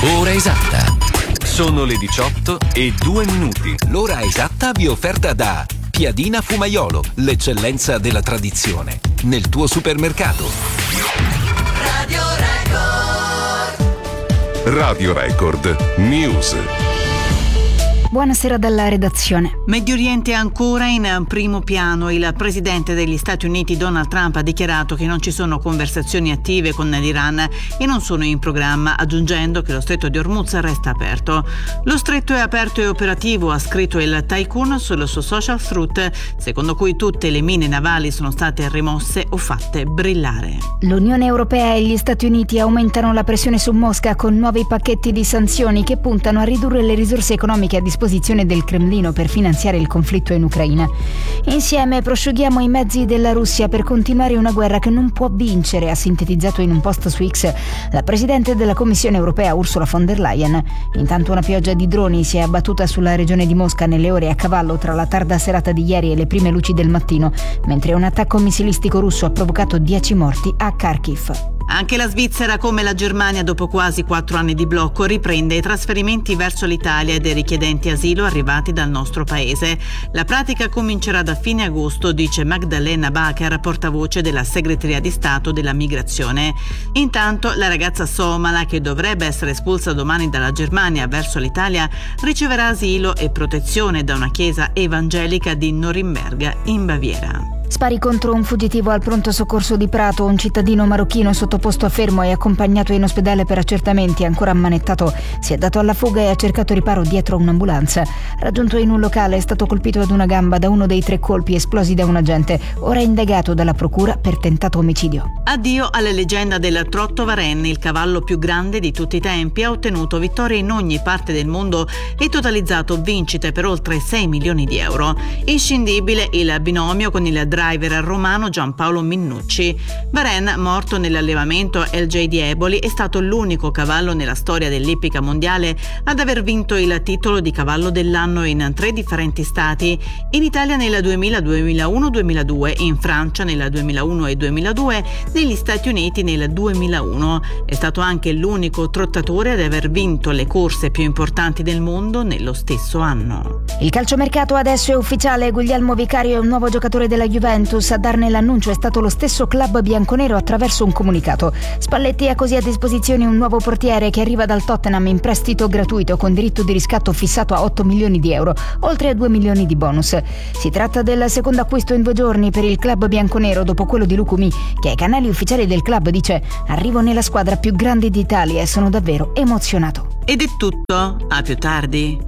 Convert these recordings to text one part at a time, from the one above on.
Ora esatta. Sono le 18:02. L'ora esatta vi è offerta da Piadina Fumaiolo, l'eccellenza della tradizione. Nel tuo supermercato. Radio Record. Radio Record News. Buonasera dalla redazione. Medio Oriente ancora in primo piano. Il presidente degli Stati Uniti Donald Trump ha dichiarato che non ci sono conversazioni attive con l'Iran e non sono in programma, aggiungendo che lo stretto di Hormuz resta aperto. Lo stretto è aperto e operativo, ha scritto il tycoon sul suo social Truth, secondo cui tutte le mine navali sono state rimosse o fatte brillare. L'Unione Europea e gli Stati Uniti aumentano la pressione su Mosca con nuovi pacchetti di sanzioni che puntano a ridurre le risorse economiche a disposizione del Cremlino per finanziare il conflitto in Ucraina. Insieme prosciughiamo i mezzi della Russia per continuare una guerra che non può vincere, ha sintetizzato in un post su X la presidente della Commissione Europea Ursula von der Leyen. Intanto una pioggia di droni si è abbattuta sulla regione di Mosca nelle ore a cavallo tra la tarda serata di ieri e le prime luci del mattino, mentre un attacco missilistico russo ha provocato 10 morti a Kharkiv. Anche la Svizzera, come la Germania, dopo quasi 4 anni di blocco, riprende i trasferimenti verso l'Italia dei richiedenti asilo arrivati dal nostro paese. La pratica comincerà da fine agosto, dice Magdalena Bacher, portavoce della Segreteria di Stato della Migrazione. Intanto, la ragazza somala, che dovrebbe essere espulsa domani dalla Germania verso l'Italia, riceverà asilo e protezione da una chiesa evangelica di Norimberga, in Baviera. Spari contro un fuggitivo al pronto soccorso di Prato. Un cittadino marocchino sottoposto a fermo e accompagnato in ospedale per accertamenti, ancora ammanettato, si è dato alla fuga e ha cercato riparo dietro un'ambulanza. Raggiunto in un locale è stato colpito ad una gamba da uno dei 3 colpi esplosi da un agente, ora indagato dalla procura per tentato omicidio. Addio alla leggenda del Trotto Varennes, il cavallo più grande di tutti i tempi. Ha ottenuto vittorie in ogni parte del mondo e totalizzato vincite per oltre 6 milioni di euro. Inscindibile il binomio con il driver romano Giampaolo Minnucci. Varennes, morto nell'allevamento LJ di Eboli, è stato l'unico cavallo nella storia dell'ippica mondiale ad aver vinto il titolo di cavallo dell'anno in 3 differenti stati: in Italia nel 2000, 2001, 2002, in Francia nel 2001 e 2002, negli Stati Uniti nel 2001. È stato anche l'unico trottatore ad aver vinto le corse più importanti del mondo nello stesso anno. Il calciomercato adesso è ufficiale. Guglielmo Vicario è un nuovo giocatore della Juventus. A darne l'annuncio è stato lo stesso club bianconero attraverso un comunicato. Spalletti ha così a disposizione un nuovo portiere che arriva dal Tottenham in prestito gratuito con diritto di riscatto fissato a 8 milioni di euro, oltre a 2 milioni di bonus. Si tratta del secondo acquisto in 2 giorni per il club bianconero dopo quello di Lucumi, che ai canali ufficiali del club dice: arrivo nella squadra più grande d'Italia e sono davvero emozionato. Ed è tutto, a più tardi.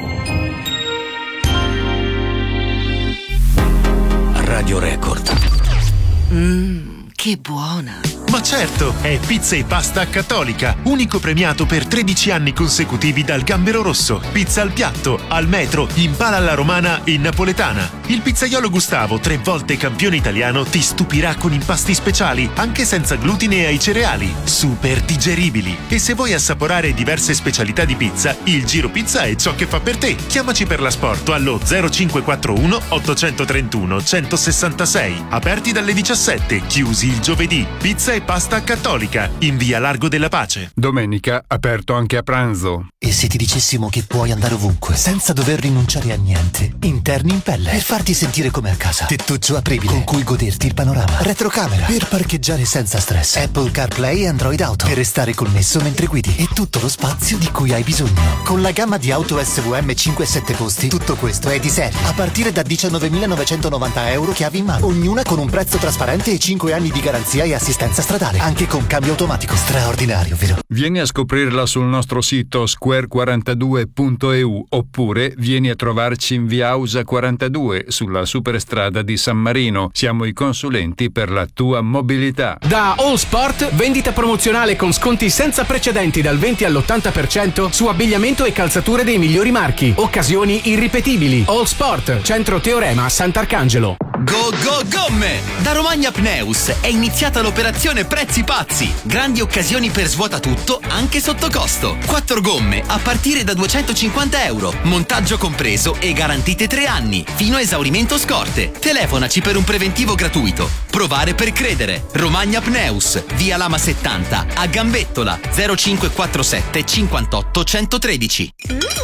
Radio Record. Che buona! Ma certo, è Pizza e Pasta Cattolica, unico premiato per 13 anni consecutivi dal Gambero Rosso. Pizza al piatto, al metro, in pala alla romana e napoletana. Il pizzaiolo Gustavo, 3 volte campione italiano, ti stupirà con impasti speciali, anche senza glutine ai cereali, super digeribili. E se vuoi assaporare diverse specialità di pizza, il Giro Pizza è ciò che fa per te. Chiamaci per l'asporto allo 0541 831 166. Aperti dalle 17, chiusi il giovedì. Pizza e Pasta Cattolica, in via Largo della Pace. Domenica aperto anche a pranzo. E se ti dicessimo che puoi andare ovunque senza dover rinunciare a niente? Interni in pelle per farti sentire come a casa. Tettuccio apribile con cui goderti il panorama. Retrocamera per parcheggiare senza stress. Apple CarPlay e Android Auto per restare connesso mentre guidi. E tutto lo spazio di cui hai bisogno. Con la gamma di auto SVM 5 e 7 posti, tutto questo è di serie. A partire da 19.990 euro chiavi in mano. Ognuna con un prezzo trasparente e 5 anni di garanzia e assistenza stradale, anche con cambio automatico. Straordinario, vero? Vieni a scoprirla sul nostro sito square42.eu oppure vieni a trovarci in via Ausa 42 sulla superstrada di San Marino. Siamo i consulenti per la tua mobilità. Da All Sport, vendita promozionale con sconti senza precedenti dal 20 all'80% su abbigliamento e calzature dei migliori marchi. Occasioni irripetibili. All Sport, centro Teorema, Sant'Arcangelo. Go Go Gomme! Da Romagna Pneus è iniziata l'operazione Prezzi Pazzi. Grandi occasioni per svuota tutto, anche sotto costo. 4 gomme a partire da €250. Montaggio compreso e garantite 3 anni. Fino a esaurimento scorte. Telefonaci per un preventivo gratuito. Provare per credere. Romagna Pneus, via Lama 70, a Gambettola, 0547 58 113.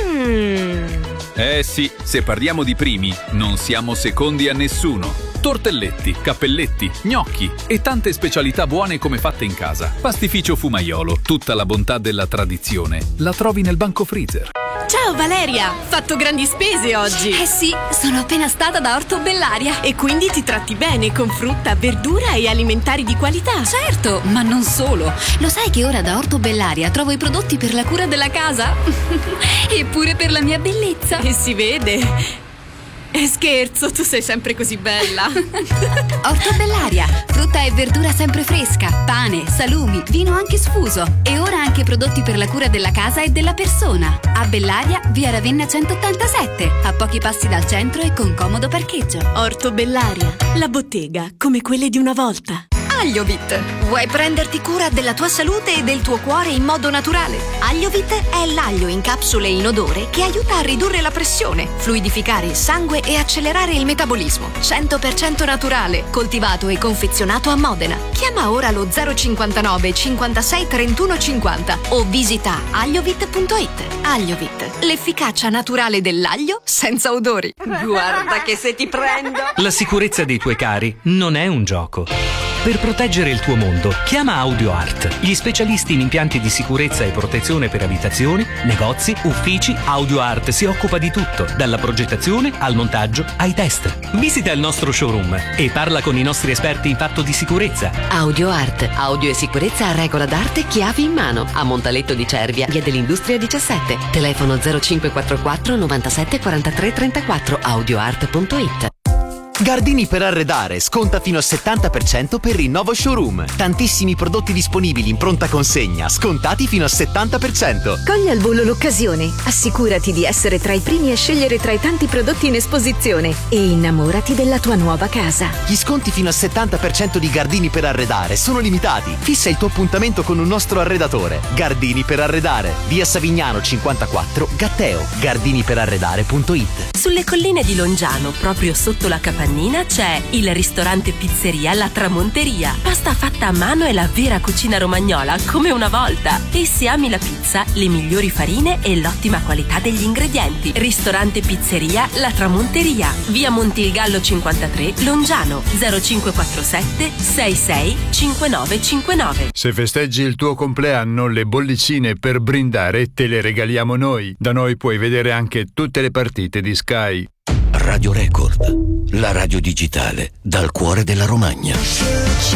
Eh sì, se parliamo di primi, non siamo secondi a nessuno. Tortelletti, cappelletti, gnocchi e tante specialità buone come fatte in casa. Pastificio Fumaiolo, tutta la bontà della tradizione la trovi nel banco freezer. Ciao Valeria, fatto grandi spese oggi. Eh sì, sono appena stata da Orto Bellaria. E quindi ti tratti bene con frutta, verdura e alimentari di qualità. Certo, ma non solo. Lo sai che ora da Orto Bellaria trovo i prodotti per la cura della casa? E pure per la mia bellezza. E si vede. Scherzo, tu sei sempre così bella. Orto Bellaria, frutta e verdura sempre fresca, pane, salumi, vino anche sfuso e ora anche prodotti per la cura della casa e della persona. A Bellaria, via Ravenna 187, a pochi passi dal centro e con comodo parcheggio. Orto Bellaria, la bottega come quelle di una volta. Agliovit. Vuoi prenderti cura della tua salute e del tuo cuore in modo naturale? Agliovit è l'aglio in capsule inodore che aiuta a ridurre la pressione, fluidificare il sangue e accelerare il metabolismo. 100% naturale, coltivato e confezionato a Modena. Chiama ora lo 059 56 31 50 o visita agliovit.it. Agliovit, l'efficacia naturale dell'aglio senza odori. Guarda che se ti prendo! La sicurezza dei tuoi cari non è un gioco. Per proteggere il tuo mondo, chiama AudioArt, gli specialisti in impianti di sicurezza e protezione per abitazioni, negozi, uffici. AudioArt si occupa di tutto, dalla progettazione al montaggio ai test. Visita il nostro showroom e parla con i nostri esperti in fatto di sicurezza. AudioArt, audio e sicurezza a regola d'arte, chiavi in mano, a Montaletto di Cervia, via dell'Industria 17. Telefono 0544 97 43 34, audioart.it. Gardini per arredare, sconta fino al 70% per il nuovo showroom. Tantissimi prodotti disponibili in pronta consegna, scontati fino al 70%. Cogli al volo l'occasione, assicurati di essere tra i primi a scegliere tra i tanti prodotti in esposizione e innamorati della tua nuova casa. Gli sconti fino al 70% di Gardini per arredare sono limitati. Fissa il tuo appuntamento con un nostro arredatore. Gardini per arredare, via Savignano 54, Gatteo. gardiniperarredare.it. Sulle colline di Longiano, proprio sotto la Capannina, c'è il ristorante pizzeria La Tramonteria. Pasta fatta a mano e la vera cucina romagnola come una volta. E se ami la pizza, le migliori farine e l'ottima qualità degli ingredienti. Ristorante pizzeria La Tramonteria, via Montilgallo 53, Longiano, 0547 66 5959. Se festeggi il tuo compleanno, le bollicine per brindare te le regaliamo noi. Da noi puoi vedere anche tutte le partite di Sky. Radio Record, la radio digitale dal cuore della Romagna.